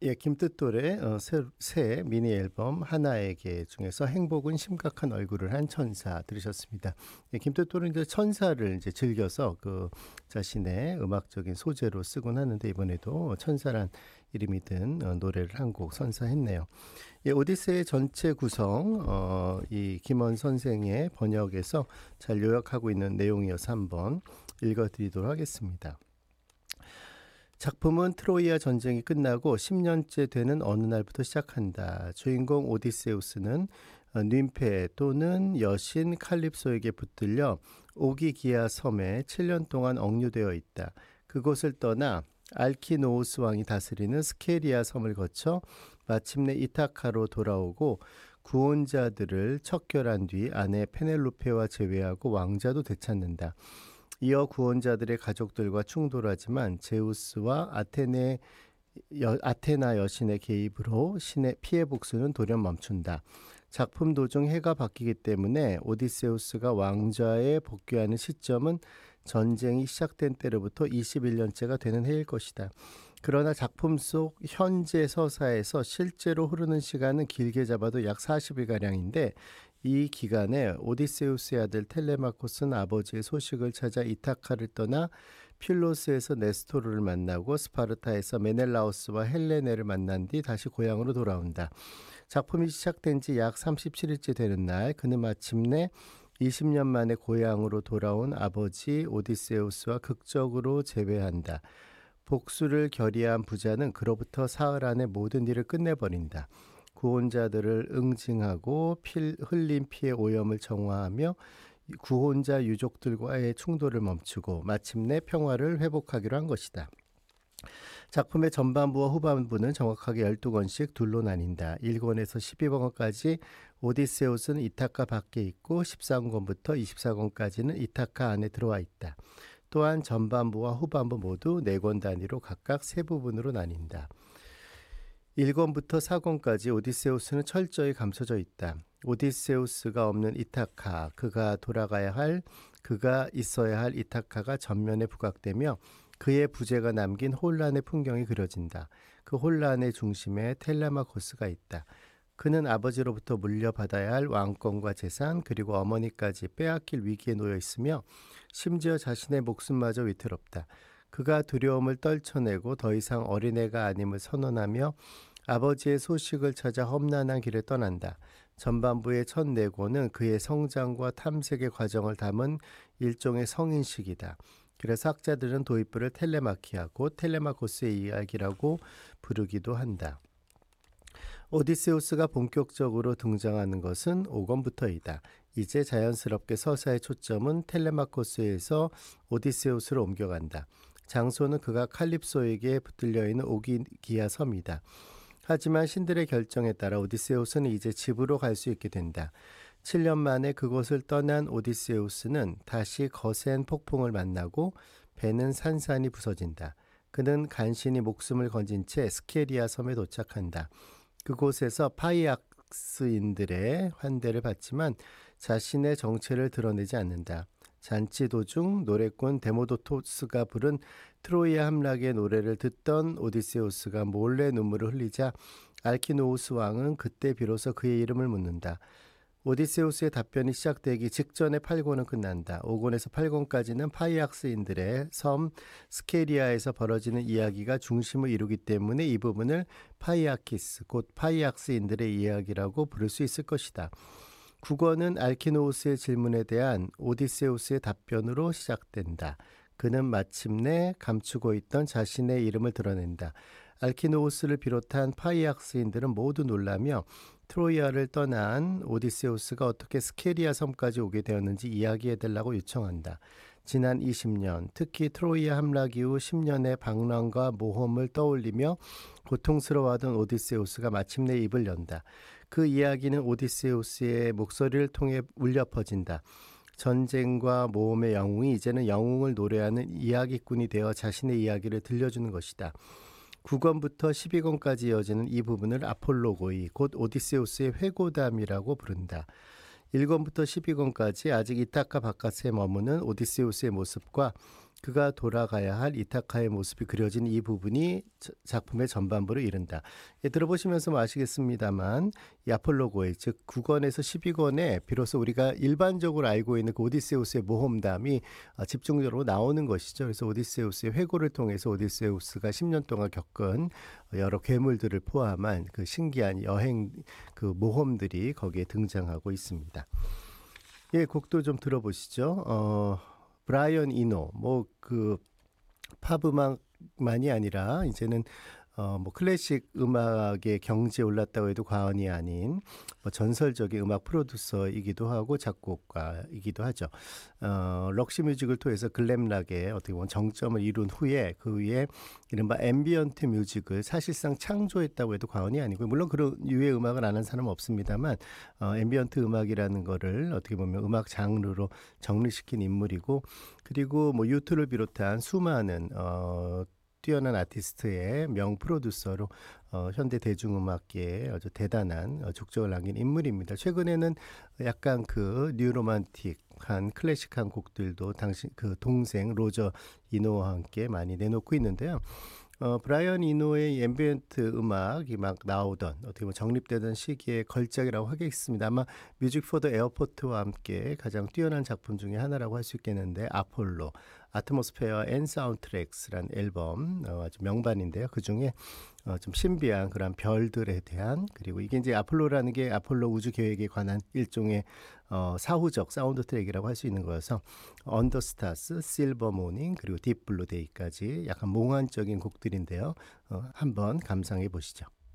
예, 김뜻돌의 새 미니 앨범 하나에게 중에서 행복은 심각한 얼굴을 한 천사 들으셨습니다. 예, 김뜻돌은 이제 천사를 이제 즐겨서 그 자신의 음악적인 소재로 쓰곤 하는데 이번에도 천사란 이름이 든 노래를 한 곡 선사했네요. 예, 오디세이의 전체 구성 이 김원 선생의 번역에서 잘 요약하고 있는 내용이어서 한번 읽어드리도록 하겠습니다. 작품은 트로이아 전쟁이 끝나고 10년째 되는 어느 날부터 시작한다. 주인공 오디세우스는 ним페 또는 여신 칼립소에게 붙들려 오기기아 섬에 7년 동안 억류되어 있다. 그곳을 떠나 알키노우스 왕이 다스리는 스케리아 섬을 거쳐 마침내 이타카로 돌아오고 구원자들을 척결한 뒤 아내 페넬로페와 제외하고 왕자도 되찾는다. 이어 구원자들의 가족들과 충돌하지만 제우스와 아테나 여신의 개입으로 신의 피해 복수는 돌연 멈춘다. 작품 도중 해가 바뀌기 때문에 오디세우스가 왕좌에 복귀하는 시점은 전쟁이 시작된 때로부터 21년째가 되는 해일 것이다. 그러나 작품 속 현재 서사에서 실제로 흐르는 시간은 길게 잡아도 약 40일가량인데 이 기간에 오디세우스의 아들 텔레마코스는 아버지의 소식을 찾아 이타카를 떠나 필로스에서 네스토르를 만나고 스파르타에서 메넬라오스와 헬레네를 만난 뒤 다시 고향으로 돌아온다. 작품이 시작된 지 약 37일째 되는 날 그는 마침내 20년 만에 고향으로 돌아온 아버지 오디세우스와 극적으로 재회한다. 복수를 결의한 부자는 그로부터 사흘 안에 모든 일을 끝내버린다. 구원자들을 응징하고 흘린 피의 오염을 정화하며 구원자 유족들과의 충돌을 멈추고 마침내 평화를 회복하기로 한 것이다. 작품의 전반부와 후반부는 정확하게 12권씩 둘로 나뉜다. 1권에서 12권까지 오디세우스는 이타카 밖에 있고 13권부터 24권까지는 이타카 안에 들어와 있다. 또한 전반부와 후반부 모두 4권 단위로 각각 3부분으로 나뉜다. 1권부터 4권까지 오디세우스는 철저히 감춰져 있다. 오디세우스가 없는 이타카, 그가 있어야 할 이타카가 전면에 부각되며 그의 부재가 남긴 혼란의 풍경이 그려진다. 그 혼란의 중심에 텔레마코스가 있다. 그는 아버지로부터 물려받아야 할 왕권과 재산 그리고 어머니까지 빼앗길 위기에 놓여 있으며 심지어 자신의 목숨마저 위태롭다. 그가 두려움을 떨쳐내고 더 이상 어린애가 아님을 선언하며 아버지의 소식을 찾아 험난한 길을 떠난다. 전반부의 첫 4권은 그의 성장과 탐색의 과정을 담은 일종의 성인식이다. 그래서 학자들은 도입부를 텔레마키아, 곧 텔레마코스의 이야기라고 부르기도 한다. 오디세우스가 본격적으로 등장하는 것은 5권부터이다. 이제 자연스럽게 서사의 초점은 텔레마코스에서 오디세우스로 옮겨간다. 장소는 그가 칼립소에게 붙들려 있는 오기기아 섬이다. 하지만 신들의 결정에 따라 오디세우스는 이제 집으로 갈 수 있게 된다. 7년 만에 그곳을 떠난 오디세우스는 다시 거센 폭풍을 만나고 배는 산산이 부서진다. 그는 간신히 목숨을 건진 채 스케리아 섬에 도착한다. 그곳에서 파이악스인들의 환대를 받지만 자신의 정체를 드러내지 않는다. 잔치 도중 노래꾼 데모도토스가 부른 트로이아 함락의 노래를 듣던 오디세우스가 몰래 눈물을 흘리자 알키노우스 왕은 그때 비로소 그의 이름을 묻는다. 오디세우스의 답변이 시작되기 직전에 8권은 끝난다. 5권에서 8권까지는 파이악스인들의 섬 스케리아에서 벌어지는 이야기가 중심을 이루기 때문에 이 부분을 파이아키스, 곧 파이악스인들의 이야기라고 부를 수 있을 것이다. 9권은 알키노우스의 질문에 대한 오디세우스의 답변으로 시작된다. 그는 마침내 감추고 있던 자신의 이름을 드러낸다. 알키노우스를 비롯한 파이악스인들은 모두 놀라며 트로이아를 떠난 오디세우스가 어떻게 스케리아 섬까지 오게 되었는지 이야기해달라고 요청한다. 지난 20년, 특히 트로이아 함락 이후 10년의 방랑과 모험을 떠올리며 고통스러워하던 오디세우스가 마침내 입을 연다. 그 이야기는 오디세우스의 목소리를 통해 울려 퍼진다. 전쟁과 모험의 영웅이 이제는 영웅을 노래하는 이야기꾼이 되어 자신의 이야기를 들려주는 것이다. 9권부터 12권까지 이어지는 이 부분을 아폴로고이, 곧 오디세우스의 회고담이라고 부른다. 1권부터 12권까지 아직 이타카 바깥에 머무는 오디세우스의 모습과 그가 돌아가야 할 이타카의 모습이 그려진 이 부분이 작품의 전반부를 이룬다. 예, 들어보시면서 뭐 아시겠습니다만 이 아폴로고의 즉 9권에서 12권에 비로소 우리가 일반적으로 알고 있는 그 오디세우스의 모험담이 집중적으로 나오는 것이죠. 그래서 오디세우스의 회고를 통해서 오디세우스가 10년 동안 겪은 여러 괴물들을 포함한 그 신기한 여행 그 모험들이 거기에 등장하고 있습니다. 예, 곡도 좀 들어보시죠. 브라이언 이노, 뭐 그 팝 음악만이 아니라 이제는 뭐 클래식 음악의 경지에 올랐다고 해도 과언이 아닌 뭐 전설적인 음악 프로듀서이기도 하고 작곡가이기도 하죠. 럭시 뮤직을 통해서 글램락의 어떻게 보면 정점을 이룬 후에 그 위에 이른바 앰비언트 뮤직을 사실상 창조했다고 해도 과언이 아니고, 물론 그런 유의 음악을 아는 사람은 없습니다만 앰비언트 음악이라는 거를 어떻게 보면 음악 장르로 정리시킨 인물이고, 그리고 뭐 유투를 비롯한 수많은 뛰어난 아티스트의 명 프로듀서로 현대 대중음악계에 아주 대단한 족적을 남긴 인물입니다. 최근에는 약간 그 뉴로만틱한 클래식한 곡들도 당시 그 동생 로저 이노와 함께 많이 내놓고 있는데요. 브라이언 이노의 앰비언트 음악이 막 나오던 어떻게 보면 정립되던 시기의 걸작이라고 하겠습니다. 아마 뮤직 포 더 에어포트와 함께 가장 뛰어난 작품 중에 하나라고 할 수 있겠는데, 아폴로, 아트모스페어 앤 사운드트랙스라는 앨범 아주 명반인데요. 그중에 좀 신비한 그런 별들에 대한, 그리고 이게 이제 아폴로라는 게 아폴로 우주 계획에 관한 일종의 사후적 사운드 트랙이라고 할 수 있는 거여서 언더스타스, 실버 모닝, 그리고 딥블루 데이까지 약간 몽환적인 곡들인데요. 한번 감상해 보시죠.